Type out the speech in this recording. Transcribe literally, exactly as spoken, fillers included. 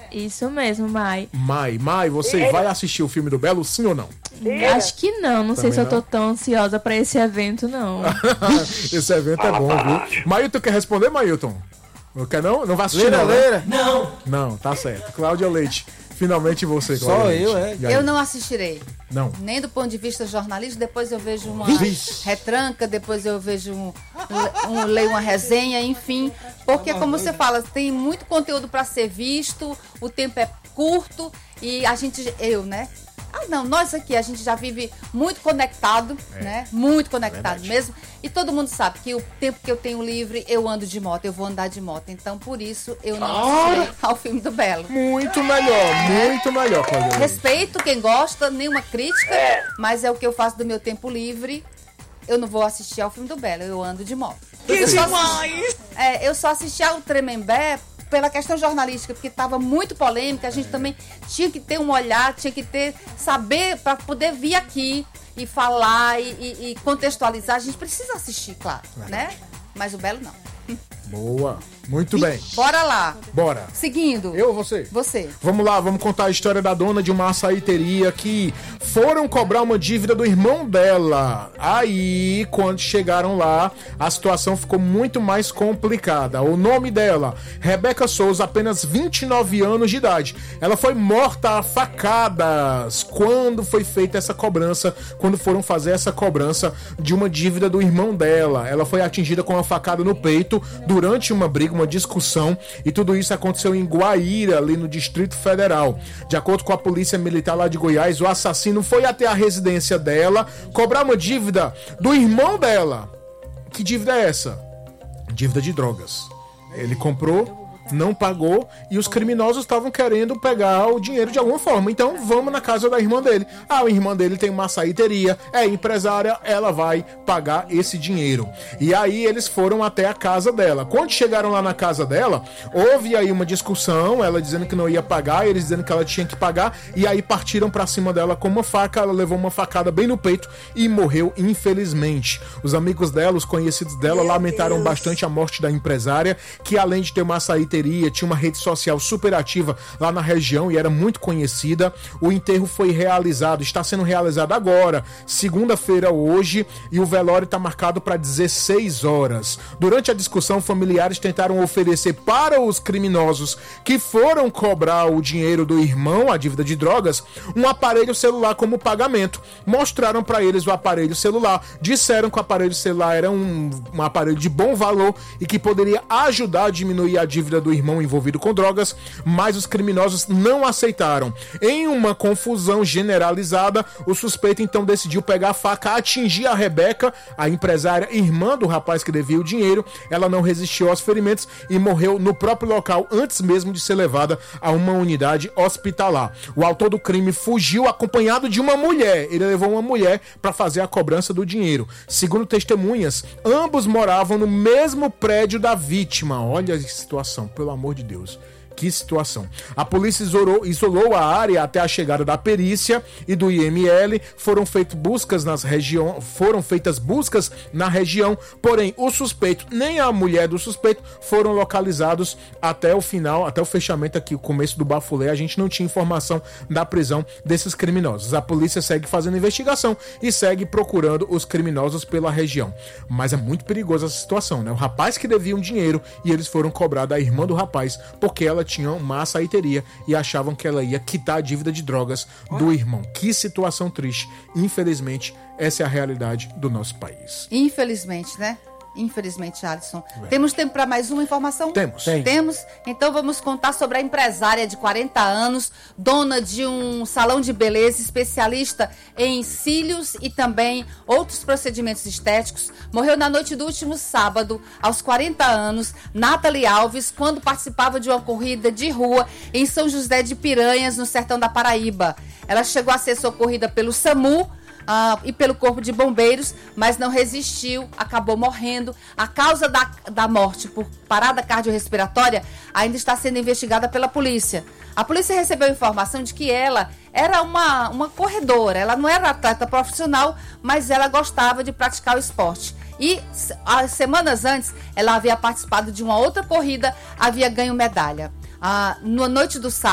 Isso mesmo, Mai. Mai, Mai, você é. vai assistir o filme do Belo, sim ou não? É. Acho que não, não Também sei se não. eu tô tão ansiosa pra esse evento, não. Esse evento é bom, viu? Mailton, quer responder, Mailton? Não quer não? Não vai assistir Leira, não, Leira. Né? Não. Não, tá certo. Cláudia Leite, finalmente você, Cláudia Só Leite. eu, é? Eu não assistirei. Não. Nem do ponto de vista jornalístico, depois eu vejo uma Vixe. retranca, depois eu vejo um, um, leio uma resenha, enfim. Porque, como você fala, tem muito conteúdo para ser visto, o tempo é curto e a gente, eu, né? Ah, não, nós aqui, a gente já vive muito conectado, é. né? Muito conectado é mesmo. E todo mundo sabe que o tempo que eu tenho livre, eu ando de moto, eu vou andar de moto. Então, por isso, eu não assistirei ao filme do Belo. Muito melhor, muito melhor, Cláudia. Respeito quem gosta, nenhuma crítica, é. mas é o que eu faço do meu tempo livre. Eu não vou assistir ao filme do Belo, eu ando de moto. Que eu demais! Só assisti, é, eu só assisti ao Tremembé pela questão jornalística, porque estava muito polêmica, a gente é. também tinha que ter um olhar, tinha que ter, saber, para poder vir aqui e falar e, e, e contextualizar, a gente precisa assistir, claro, é. né? Mas o Belo não. Boa, muito e, bem. Bora lá. Bora. Seguindo. Eu ou você? Você. Vamos lá, vamos contar a história da dona de uma açaiteria que foram cobrar uma dívida do irmão dela. Aí, quando chegaram lá, a situação ficou muito mais complicada. O nome dela, Rebeca Souza, apenas vinte e nove anos de idade. Ela foi morta a facadas quando foi feita essa cobrança, quando foram fazer essa cobrança de uma dívida do irmão dela. Ela foi atingida com uma facada no peito durante uma briga, uma discussão, e tudo isso aconteceu em Guaíra, ali no Distrito Federal. De acordo com a polícia militar lá de Goiás, o assassino foi até a residência dela cobrar uma dívida do irmão dela. Que dívida é essa? Dívida de drogas. Ele comprou, não pagou, e os criminosos estavam querendo pegar o dinheiro de alguma forma. Então vamos na casa da irmã dele. Ah, a irmã dele tem uma açaiteria, é empresária, ela vai pagar esse dinheiro. E aí eles foram até a casa dela. Quando chegaram lá na casa dela, houve aí uma discussão, ela dizendo que não ia pagar, eles dizendo que ela tinha que pagar, e aí partiram pra cima dela com uma faca. Ela levou uma facada bem no peito e morreu, infelizmente. Os amigos dela, os conhecidos dela, Meu lamentaram Deus. bastante a morte da empresária, que além de ter uma açaiteria, tinha uma rede social super ativa lá na região e era muito conhecida. O enterro foi realizado, está sendo realizado agora, segunda-feira hoje, e o velório está marcado para dezesseis horas. Durante a discussão, familiares tentaram oferecer para os criminosos que foram cobrar o dinheiro do irmão, a dívida de drogas, um aparelho celular como pagamento. Mostraram para eles o aparelho celular, disseram que o aparelho celular era um, um aparelho de bom valor e que poderia ajudar a diminuir a dívida do irmão envolvido com drogas, mas os criminosos não aceitaram. Em uma confusão generalizada, o suspeito então decidiu pegar a faca, atingir a Rebeca, a empresária, irmã do rapaz que devia o dinheiro. Ela não resistiu aos ferimentos e morreu no próprio local antes mesmo de ser levada a uma unidade hospitalar. O autor do crime fugiu acompanhado de uma mulher. Ele levou uma mulher para fazer a cobrança do dinheiro. Segundo testemunhas, ambos moravam no mesmo prédio da vítima. Olha a situação, pelo amor de Deus. Que situação. A polícia isolou, isolou a área até a chegada da perícia e do I M L. Foram feitas buscas nas região, foram feitas buscas na região, porém o suspeito, nem a mulher do suspeito foram localizados até o final, até o fechamento aqui, o começo do bafulê. A gente não tinha informação da prisão desses criminosos. A polícia segue fazendo investigação e segue procurando os criminosos pela região. Mas é muito perigosa essa situação, né? O rapaz que devia um dinheiro e eles foram cobrar da irmã do rapaz porque ela tinha uma açaiteria e achavam que ela ia quitar a dívida de drogas do irmão. Que situação triste. Infelizmente, essa é a realidade do nosso país. Infelizmente, né? Infelizmente, Alisson. É. Temos tempo para mais uma informação? Temos. Tem. Temos? Então vamos contar sobre a empresária de quarenta anos, dona de um salão de beleza, especialista em cílios e também outros procedimentos estéticos. Morreu na noite do último sábado, aos quarenta anos, Nathalie Alves, quando participava de uma corrida de rua em São José de Piranhas, no sertão da Paraíba. Ela chegou a ser socorrida pelo SAMU, Uh, e pelo Corpo de Bombeiros, mas não resistiu, acabou morrendo. A causa da, da morte por parada cardiorrespiratória ainda está sendo investigada pela polícia. A polícia recebeu informação de que ela era uma, uma corredora, ela não era atleta profissional, mas ela gostava de praticar o esporte. E as semanas antes, ela havia participado de uma outra corrida, havia ganho medalha. Uh, na noite do sábado,